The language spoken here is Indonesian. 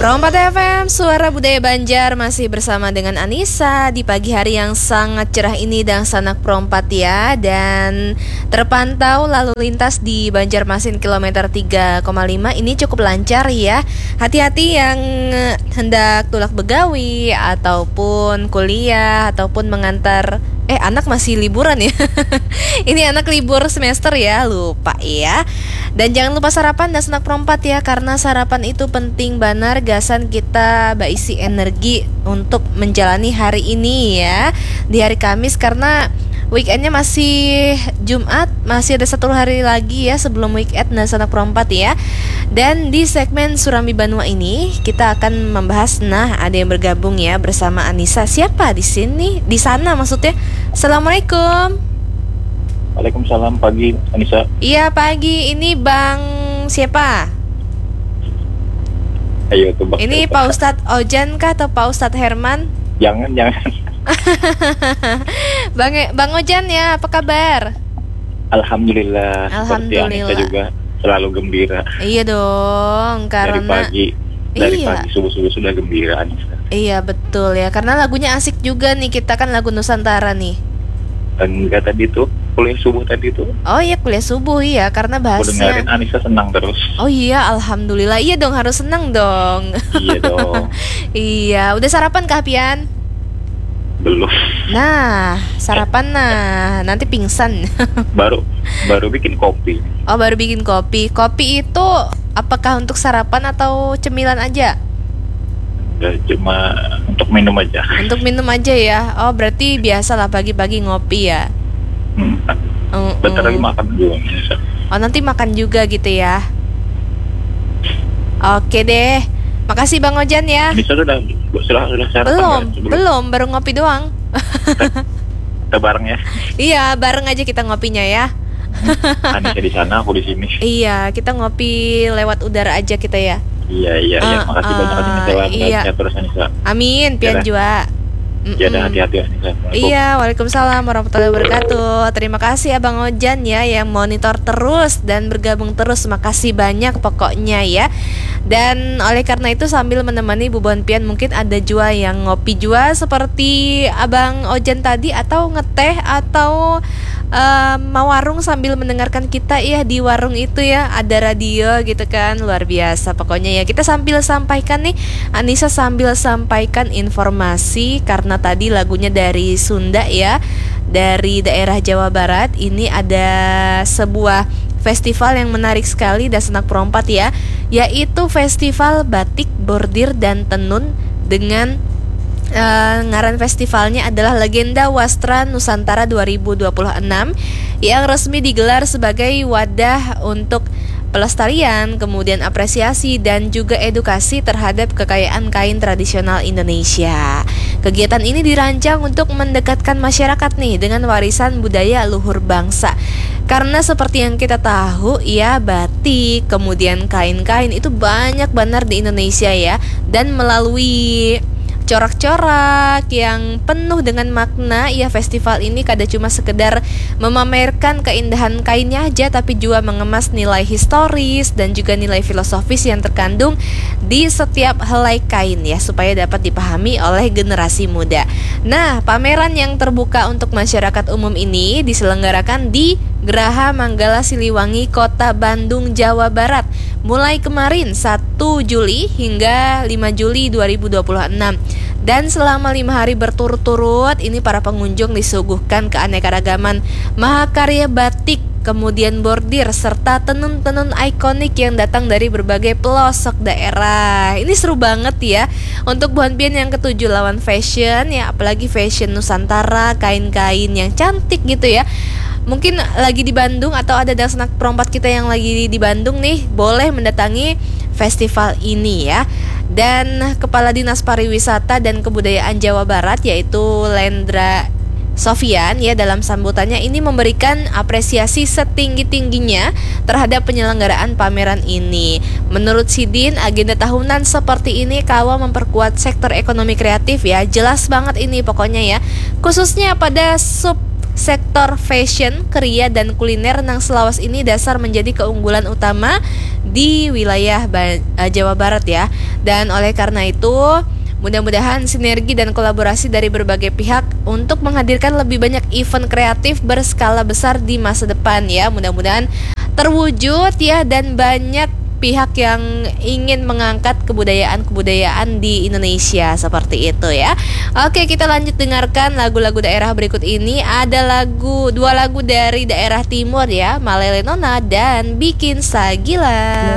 Rompat FM, Suara Budaya Banjar masih bersama dengan Anissa di pagi hari yang sangat cerah ini dan sanak perompat ya. Dan terpantau lalu lintas di Banjarmasin kilometer 3,5 ini cukup lancar ya. Hati-hati yang hendak tulak begawi ataupun kuliah ataupun mengantar anak masih liburan ya. Ini anak libur semester ya, lupa ya. Dan jangan lupa sarapan dan snack perompat ya, karena sarapan itu penting banar gasan kita isi energi untuk menjalani hari ini ya. Di hari Kamis karena weekendnya masih Jumat, masih ada 1 hari lagi ya sebelum weekend dan snack perompat ya. Dan di segmen Surambi Banua ini kita akan membahas, ada yang bergabung ya bersama Anissa. Siapa di sini? Di sana maksudnya. Assalamualaikum. Waalaikumsalam, pagi Anissa. Iya pagi, ini Bang siapa? Ayo tebak. Ini Pak Ustadz Ojan kah atau Pak Ustadz Herman? Jangan. Bang Ojan ya, apa kabar? Alhamdulillah. Seperti Anissa juga selalu gembira. Iya dong, karena dari pagi subuh-subuh sudah gembira Anissa. Iya betul ya, karena lagunya asik juga nih, kita kan lagu Nusantara nih. Enggak, tadi tuh kuliah subuh tadi tuh. Oh iya, kuliah subuh ya, karena bahasnya. Aku dengerin Anissa senang terus. Oh iya, alhamdulillah. Iya dong, harus senang dong. Iya dong. Iya, udah sarapan kah Pian? Belum. Nah, sarapan nanti pingsan. baru bikin kopi. Oh, baru bikin kopi. Kopi itu apakah untuk sarapan atau cemilan aja? Cuma untuk minum aja. Untuk minum aja ya. Oh, berarti biasalah pagi-pagi ngopi ya. Bentar lagi makan juga. Oh, nanti makan juga gitu ya. Oke deh. Makasih Bang Ojan ya. Bisa sudah sarapan? Belum, baru ngopi doang. Kita bareng ya. Iya, bareng aja kita ngopinya ya. Anissa di sana, aku di sini. Iya, kita ngopi lewat udara aja kita ya. Iya. Makasih banyak Anissa. Iya. Terus Anissa. Amin, pian juga. Ya, hati-hati Anissa. Iya, waalaikumsalam warahmatullahi wabarakatuh. Terima kasih Abang Ojan ya yang monitor terus dan bergabung terus. Makasih banyak pokoknya ya. Dan oleh karena itu sambil menemani Bu Bon Pian, mungkin ada jua yang ngopi jua seperti Abang Ojan tadi, atau ngeteh atau mau warung sambil mendengarkan kita ya. Di warung itu ya ada radio gitu kan, luar biasa pokoknya ya. Kita sambil sampaikan nih, Anissa sambil sampaikan informasi karena tadi lagunya dari Sunda ya, dari daerah Jawa Barat. Ini ada sebuah festival yang menarik sekali dan senak perompat ya, yaitu Festival Batik, Bordir, dan Tenun dengan ngaran festivalnya adalah Legenda Wastra Nusantara 2026 yang resmi digelar sebagai wadah untuk pelestarian, kemudian apresiasi dan juga edukasi terhadap kekayaan kain tradisional Indonesia. Kegiatan ini dirancang untuk mendekatkan masyarakat nih dengan warisan budaya luhur bangsa. Karena seperti yang kita tahu ya, batik, kemudian kain-kain itu banyak benar di Indonesia ya. Dan melalui corak-corak yang penuh dengan makna ya, festival ini kada cuma sekedar memamerkan keindahan kainnya aja, tapi juga mengemas nilai historis dan juga nilai filosofis yang terkandung di setiap helai kain ya, supaya dapat dipahami oleh generasi muda. Nah, pameran yang terbuka untuk masyarakat umum ini diselenggarakan di Geraha Manggala Siliwangi, Kota Bandung, Jawa Barat, mulai kemarin 1 Juli hingga 5 Juli 2026. Dan selama 5 hari berturut-turut ini para pengunjung disuguhkan keanekaragaman mahakarya batik, kemudian bordir, serta tenun-tenun ikonik yang datang dari berbagai pelosok daerah. Ini seru banget ya. Untuk Bon Pian yang ketujuh lawan fashion ya, apalagi fashion Nusantara, kain-kain yang cantik gitu ya. Mungkin lagi di Bandung atau ada dasnak perompat kita yang lagi di Bandung nih, boleh mendatangi festival ini ya. Dan Kepala Dinas Pariwisata dan Kebudayaan Jawa Barat yaitu Lendra Sofian ya, dalam sambutannya ini memberikan apresiasi setinggi-tingginya terhadap penyelenggaraan pameran ini. Menurut Sidin, agenda tahunan seperti ini kawa memperkuat sektor ekonomi kreatif ya. Jelas banget ini pokoknya ya, khususnya pada sektor fashion, kriya, dan kuliner nang selawas ini dasar menjadi keunggulan utama di wilayah Jawa Barat ya. Dan oleh karena itu mudah-mudahan sinergi dan kolaborasi dari berbagai pihak untuk menghadirkan lebih banyak event kreatif berskala besar di masa depan ya. Mudah-mudahan terwujud ya, dan banyak pihak yang ingin mengangkat kebudayaan-kebudayaan di Indonesia seperti itu ya. Oke, kita lanjut dengarkan lagu-lagu daerah berikut ini. Ada dua lagu dari daerah timur ya, Malele Nona dan Bikin Sagila.